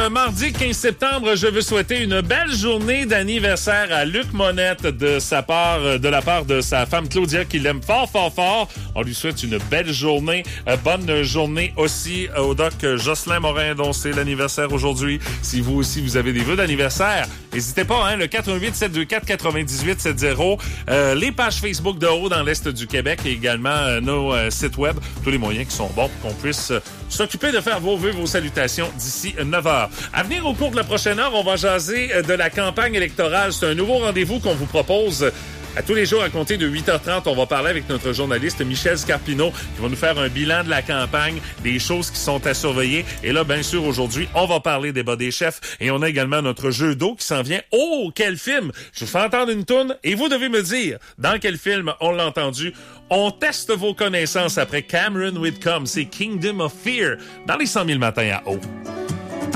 mardi 15 septembre, je veux souhaiter une belle journée d'anniversaire à Luc Monette de la part de sa femme Claudia qui l'aime fort, fort, fort. On lui souhaite une belle journée. Bonne journée aussi au doc Jocelyn Morin dont c'est l'anniversaire aujourd'hui. Si vous aussi vous avez des vœux d'anniversaire, n'hésitez pas, le 418-724-9870. Les pages Facebook de Haut dans l'Est du Québec et également nos sites web. Tous les moyens qui sont bons pour qu'on puisse s'occuper de faire vos vœux, vos salutations d'ici 9h. À venir au cours de la prochaine heure, on va jaser de la campagne électorale. C'est un nouveau rendez-vous qu'on vous propose à tous les jours à compter de 8h30. On va parler avec notre journaliste Michel Scarpino qui va nous faire un bilan de la campagne, des choses qui sont à surveiller. Et là, bien sûr, aujourd'hui, on va parler des bas des chefs et on a également notre jeu d'eau qui s'en vient. Oh, quel film! Je vous fais entendre une toune et vous devez me dire dans quel film on l'a entendu. On teste vos connaissances après Cameron Whitcomb. C'est Kingdom of Fear dans les 100 000 matins à Haut.